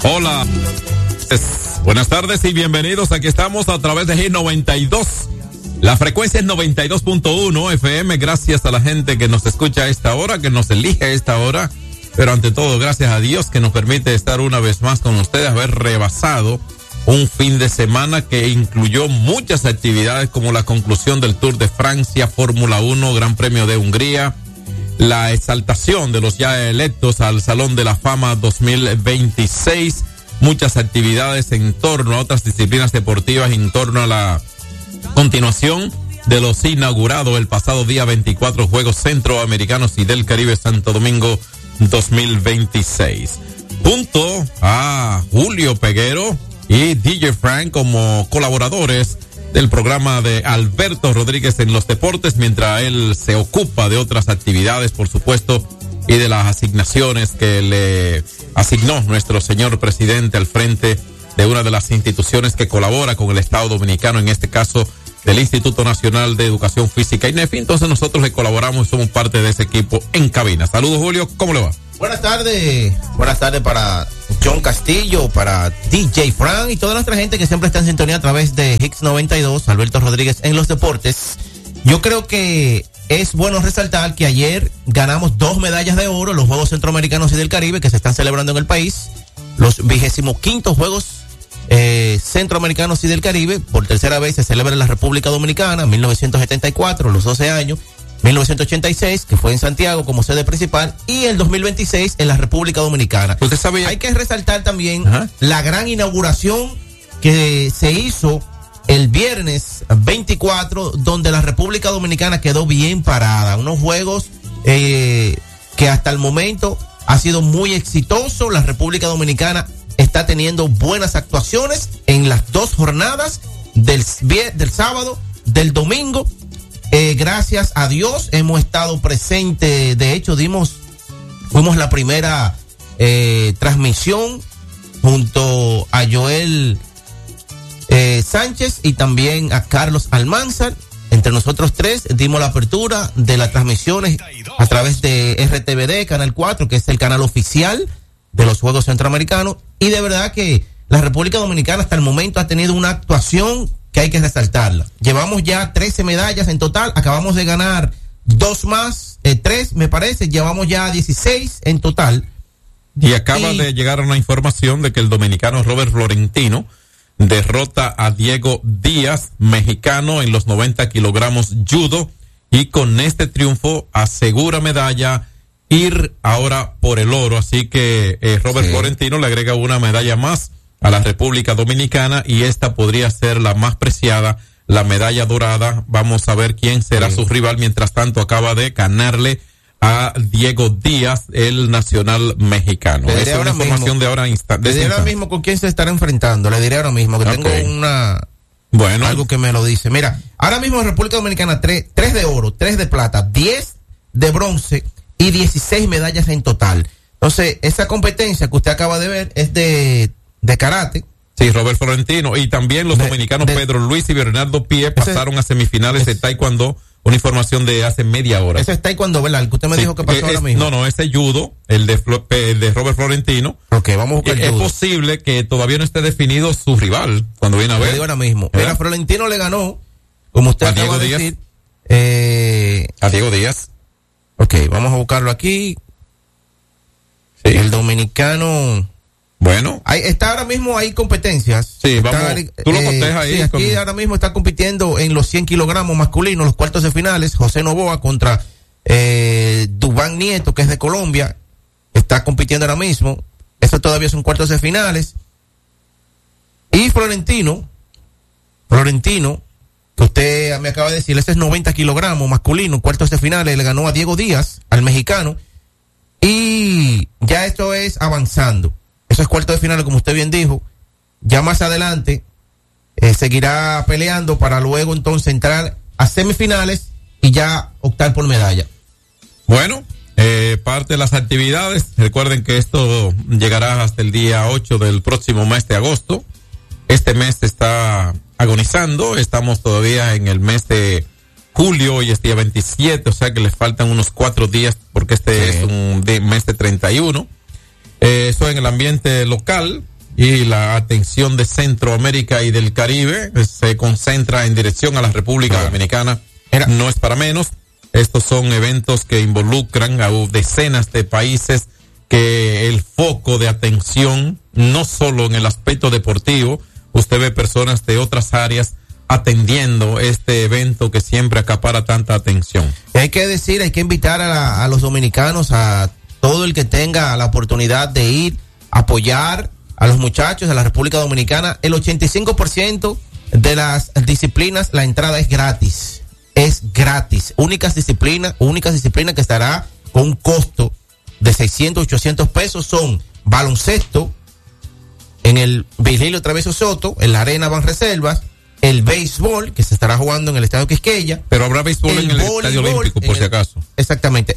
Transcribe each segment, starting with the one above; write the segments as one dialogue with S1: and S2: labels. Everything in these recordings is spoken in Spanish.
S1: Hola, buenas tardes y bienvenidos. Aquí estamos a través de Hit 92. La frecuencia es 92.1 FM. Gracias a la gente que nos escucha a esta hora, que nos elige a esta hora. Pero ante todo, gracias a Dios que nos permite estar una vez más con ustedes, haber rebasado un fin de semana que incluyó muchas actividades como la conclusión del Tour de Francia, Fórmula 1, Gran Premio de Hungría, la exaltación de los ya electos al Salón de la Fama 2026, muchas actividades en torno a otras disciplinas deportivas, en torno a la continuación de los inaugurados el pasado día 24 Juegos Centroamericanos y del Caribe Santo Domingo 2026. Junto a Julio Peguero y DJ Frank como colaboradores del programa de Alberto Rodríguez en los deportes, mientras él se ocupa de otras actividades, por supuesto, y de las asignaciones que le asignó nuestro señor presidente al frente de una de las instituciones que colabora con el Estado Dominicano, en este caso del Instituto Nacional de Educación Física, INEFI. Entonces nosotros le colaboramos y somos parte de ese equipo en cabina. Saludos, Julio, ¿cómo le va?
S2: Buenas tardes para John Castillo, para DJ Frank y toda nuestra gente que siempre está en sintonía a través de Hits 92, Alberto Rodríguez en los deportes. Yo creo que es bueno resaltar que ayer ganamos 2 medallas de oro en los Juegos Centroamericanos y del Caribe que se están celebrando en el país, los 25º Juegos Centroamericanos y del Caribe. Por tercera vez se celebra en la República Dominicana, 1974, los 12 años. 1986, que fue en Santiago como sede principal, y el 2026 en la República Dominicana.
S1: ¿Usted sabía?
S2: Hay que resaltar también la gran inauguración que se hizo el viernes 24, donde la República Dominicana quedó bien parada. Unos juegos que hasta el momento ha sido muy exitoso. La República Dominicana está teniendo buenas actuaciones en las 2 jornadas del sábado, del domingo. Gracias a Dios hemos estado presentes. De hecho, fuimos la primera transmisión junto a Joel Sánchez y también a Carlos Almanzar. Entre nosotros 3 dimos la apertura de las transmisiones a través de RTVD, Canal 4, que es el canal oficial de los Juegos Centroamericanos. Y de verdad que la República Dominicana hasta el momento ha tenido una actuación que hay que resaltarla. Llevamos ya 13 medallas en total, acabamos de ganar 2 más, 3 me parece, llevamos ya 16 en total.
S1: Y acaba de llegar una información de que el dominicano Robert Florentino derrota a Diego Díaz, mexicano, en los 90 kilogramos judo, y con este triunfo asegura medalla, ir ahora por el oro. Así que Robert Florentino le agrega una medalla más a la República Dominicana, y esta podría ser la más preciada, la medalla dorada. Vamos a ver quién será su rival. Mientras tanto, acaba de ganarle a Diego Díaz, el nacional mexicano. Esa es una información de ahora instante.
S2: Le diré ahora mismo con quién se estará enfrentando. Le diré ahora mismo que tengo algo que me lo dice. Mira, ahora mismo en República Dominicana 3 de oro, 3 de plata, 10 de bronce y 16 medallas en total. Entonces, esa competencia que usted acaba de ver es de karate.
S1: Sí, Robert Florentino. Y también los dominicanos Pedro Luis y Bernardo Pie pasaron a semifinales de taekwondo. Una información de hace media hora.
S2: Ese es taekwondo, ¿verdad? El que usted me dijo que pasó ahora mismo.
S1: No, ese judo, el de Robert Florentino.
S2: Ok, vamos a buscar
S1: es posible que todavía no esté definido su rival cuando viene a ver.
S2: Le digo ahora mismo. Mira, Florentino le ganó, como usted acaba de decir.
S1: A Diego Díaz.
S2: Ok, vamos a buscarlo aquí. Sí. El dominicano.
S1: Bueno.
S2: Está ahora mismo, hay competencias.
S1: Sí, vamos. Tú lo cotejas ahí.
S2: Sí, aquí ahora mismo está compitiendo en los 100 kilogramos masculinos, los cuartos de finales. José Novoa contra Dubán Nieto, que es de Colombia. Está compitiendo ahora mismo. Eso todavía son cuartos de finales. Y Florentino, que usted me acaba de decir, ese es 90 kilogramos masculino, cuartos de finales. Le ganó a Diego Díaz, al mexicano. Y ya esto es avanzando. Eso es cuarto de final, como usted bien dijo. Ya más adelante seguirá peleando para luego entonces entrar a semifinales y ya optar por medalla.
S1: Bueno, parte de las actividades. Recuerden que esto llegará hasta el día 8 del próximo mes de agosto. Este mes está agonizando. Estamos todavía en el mes de julio. Hoy es día 27, o sea que les faltan unos 4 días porque este es un mes de 31. Eso en el ambiente local. y la atención de Centroamérica y del Caribe se concentra en dirección a la República Dominicana. No es para menos. Estos son eventos que involucran a decenas de países, que el foco de atención, no solo en el aspecto deportivo, usted ve personas de otras áreas atendiendo este evento que siempre acapara tanta atención.
S2: Y hay que decir, hay que invitar a los dominicanos, a todo el que tenga la oportunidad de ir a apoyar a los muchachos de la República Dominicana. El 85% de las disciplinas, la entrada es gratis. Es gratis. Únicas disciplinas que estará con un costo de 600, 800 pesos son baloncesto en el Virgilio Travieso Soto, en la Arena Banreservas, el béisbol, que se estará jugando en el Estadio Quisqueya.
S1: Pero habrá béisbol en el Estadio Olímpico, por si acaso.
S2: Exactamente.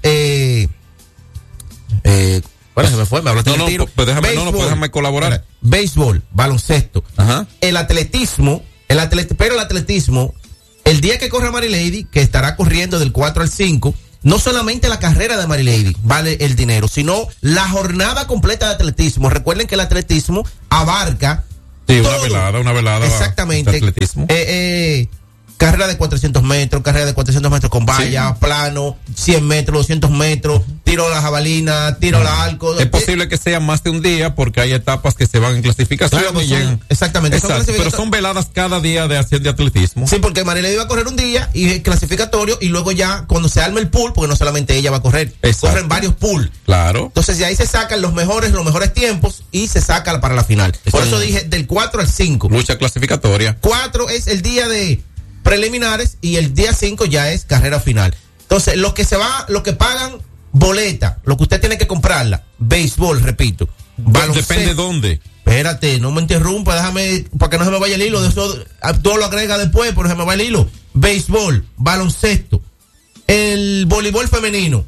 S2: Bueno, se me fue, me hablaste del tiro.
S1: Pues déjame colaborar.
S2: Béisbol, baloncesto.
S1: Ajá.
S2: El atletismo, pero el atletismo, el día que corre Mary Lady, que estará corriendo del 4 al 5, no solamente la carrera de Mary Lady vale el dinero, sino la jornada completa de atletismo. Recuerden que el atletismo abarca todo.
S1: Una velada.
S2: Exactamente.
S1: Atletismo.
S2: Carrera de 400 metros con valla, plano, 100 metros, 200 metros, tiro a la jabalina, tiro a la arco.
S1: Es posible que sea más de un día porque hay etapas que se van en clasificación.
S2: Claro, exactamente.
S1: Exacto, pero son veladas cada día de acción de atletismo.
S2: Sí, porque Marilady va a correr un día y clasificatorio, y luego ya cuando se arme el pool, porque no solamente ella va a correr, corren varios pools.
S1: Claro.
S2: Entonces de ahí se sacan los mejores tiempos y se saca para la final. Por eso dije del 4 al 5.
S1: Lucha clasificatoria.
S2: 4 es el día de preliminares y el día 5 ya es carrera final. Entonces, los que pagan boleta, lo que usted tiene que comprarla, béisbol, repito.
S1: Depende de dónde.
S2: Espérate, no me interrumpa, déjame, para que no se me vaya el hilo, de eso todo lo agrega después, pero se me va el hilo. Béisbol, baloncesto, el voleibol femenino,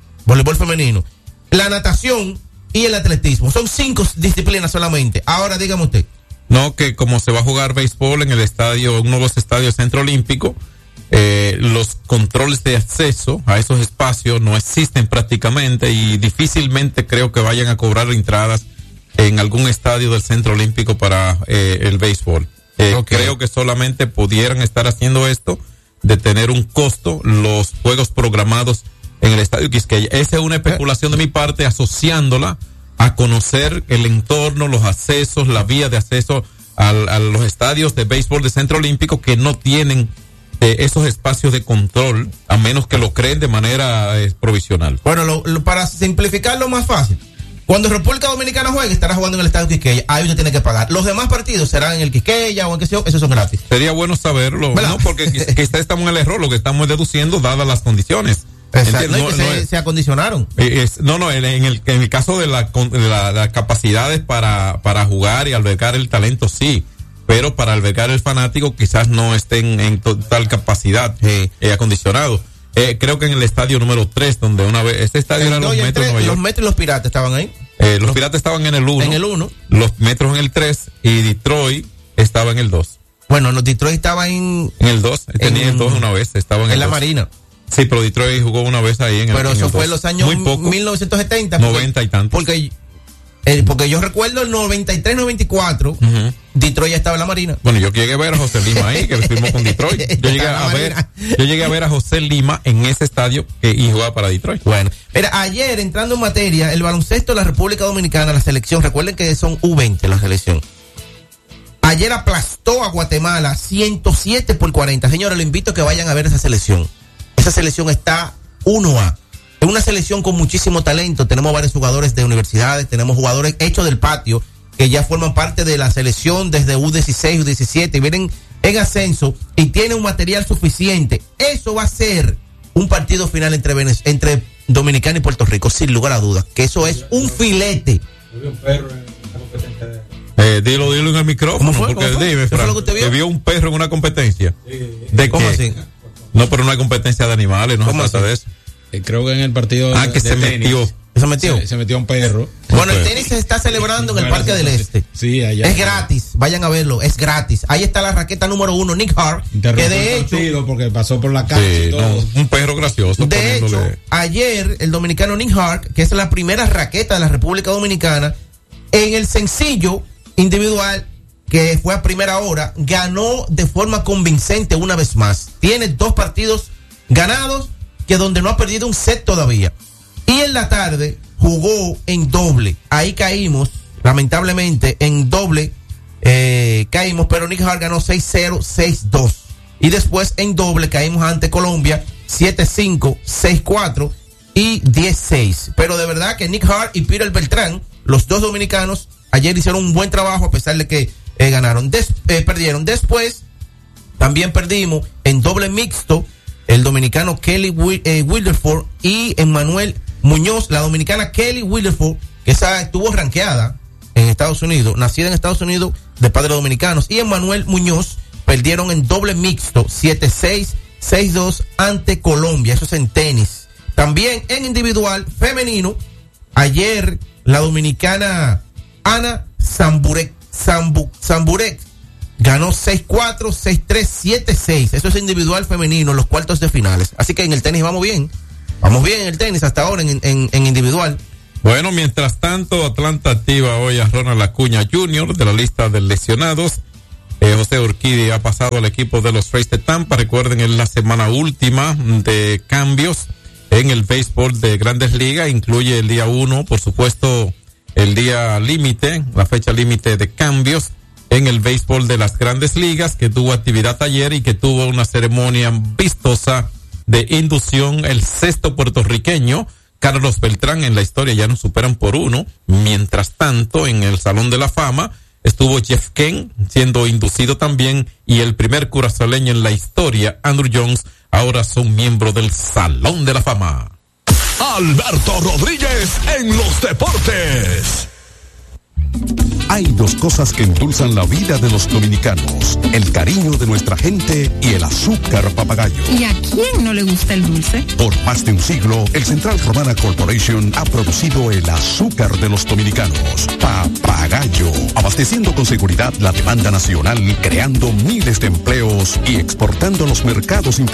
S2: la natación y el atletismo. Son 5 disciplinas solamente. Ahora dígame usted.
S1: No, que como se va a jugar béisbol en el estadio, uno de los estadios Centro Olímpico, los controles de acceso a esos espacios no existen prácticamente, y difícilmente creo que vayan a cobrar entradas en algún estadio del Centro Olímpico para el béisbol. Creo que solamente pudieran estar haciendo esto de tener un costo los juegos programados en el estadio Quisqueya. Esa es una especulación de mi parte, asociándola a conocer el entorno, los accesos, la vía de acceso a los estadios de béisbol de Centro Olímpico, que no tienen esos espacios de control, a menos que lo creen de manera provisional.
S2: Bueno, para simplificarlo más fácil, cuando República Dominicana juegue, estará jugando en el estadio Quisqueya, ahí usted tiene que pagar. Los demás partidos serán en el Quisqueya o en qué sé yo, esos son gratis.
S1: Sería bueno saberlo, ¿no? Porque quizá estamos en el error, lo que estamos deduciendo dadas las condiciones.
S2: Exacto, se acondicionaron.
S1: En el caso de las capacidades para jugar y albergar el talento, sí, pero para albergar el fanático quizás no estén en total capacidad acondicionado. Creo que en el estadio número 3, donde una vez, este estadio era los Metros de Nueva York.
S2: Los Metros y los Piratas estaban ahí.
S1: Los Piratas estaban en el 1.
S2: En el 1.
S1: Los Metros en el 3 y Detroit estaba en el 2.
S2: Bueno, los Detroit estaba en
S1: el 2, tenía el 2 una vez, estaba en el
S2: la
S1: 2.
S2: Marina.
S1: Sí, pero Detroit jugó una vez ahí en el 2.
S2: Pero eso fue en los años 1970.
S1: 90 y tantos.
S2: Porque yo recuerdo el 93, 94, Detroit ya estaba en la Marina.
S1: Bueno, yo llegué a ver a José Lima ahí, que firmó con Detroit. Yo llegué a ver a José Lima en ese estadio y jugaba para Detroit.
S2: Bueno, mira, ayer, entrando en materia, el baloncesto de la República Dominicana, la selección, recuerden que son U20 la selección. Ayer aplastó a Guatemala 107-40. Señores, les invito a que vayan a ver esa selección. Esa selección está 1A. Es una selección con muchísimo talento. Tenemos varios jugadores de universidades, tenemos jugadores hechos del patio que ya forman parte de la selección desde U16, U17 y vienen en ascenso y tienen un material suficiente. Eso va a ser un partido final entre Dominicana y Puerto Rico, sin lugar a dudas, que eso es un filete.
S1: Dilo en el micrófono.
S2: ¿Cómo fue?
S1: Dime,
S2: ¿Qué fue lo que usted vio?
S1: ¿Te vio un perro en una competencia?
S3: Sí.
S1: ¿De
S2: ¿Cómo
S1: qué?
S2: así?
S1: No, pero no hay competencia de animales, no se trata de eso.
S3: Creo que en el partido
S1: que se
S3: tenis,
S1: metió.
S2: ¿Se metió?
S3: Se metió un perro.
S2: Bueno, el tenis se está celebrando en el Parque del Este.
S3: Sí, allá.
S2: Es gratis, vayan a verlo, es gratis. Ahí está la raqueta número 1, Nick Hart, que de hecho,
S3: porque pasó por la calle y todo.
S1: No, un perro gracioso.
S2: De hecho, ayer el dominicano Nick Hart, que es la primera raqueta de la República Dominicana, En el sencillo individual, que fue a primera hora, ganó de forma convincente una vez más. Tiene 2 partidos ganados, que donde no ha perdido un set todavía. Y en la tarde jugó en doble. Ahí caímos, lamentablemente, en doble caímos, pero Nick Hart ganó 6-0, 6-2. Y después en doble caímos ante Colombia 7-5, 6-4 y 10-6. Pero de verdad que Nick Hart y Peter Beltrán, los 2 dominicanos, ayer hicieron un buen trabajo a pesar de que perdieron. Después también perdimos en doble mixto el dominicano Kelly Wilderford y Emmanuel Muñoz, la dominicana Kelly Wilderford, que esa estuvo rankeada en Estados Unidos, nacida en Estados Unidos de padres dominicanos, y Emmanuel Muñoz perdieron en doble mixto 7-6, 6-2 ante Colombia. Eso es en tenis. También en individual femenino, ayer la dominicana Ana Samburek ganó 6-4, 6-3, 7-6. Eso es individual femenino, los cuartos de finales. Así que en el tenis vamos bien. Vamos bien en el tenis hasta ahora en individual.
S1: Bueno, mientras tanto, Atlanta activa hoy a Ronald Acuña Jr. de la lista de lesionados. José Urquidi ha pasado al equipo de los Rays de Tampa. Recuerden, en la semana última de cambios en el béisbol de Grandes Ligas. Incluye el día 1, por supuesto, el día límite, la fecha límite de cambios en el béisbol de las Grandes Ligas, que tuvo actividad ayer y que tuvo una ceremonia vistosa de inducción. El 6º puertorriqueño, Carlos Beltrán, en la historia ya nos superan por 1. Mientras tanto, en el Salón de la Fama estuvo Jeff Kent siendo inducido también, y el primer curazoleño en la historia, Andrew Jones, ahora son miembros del Salón de la Fama.
S4: Alberto Rodríguez en los deportes.
S5: Hay 2 cosas que endulzan la vida de los dominicanos: el cariño de nuestra gente y el azúcar papagayo.
S6: ¿Y a quién no le gusta el dulce?
S5: Por más de un siglo, el Central Romana Corporation ha producido el azúcar de los dominicanos, Papagayo, abasteciendo con seguridad la demanda nacional, creando miles de empleos y exportando a los mercados internacionales.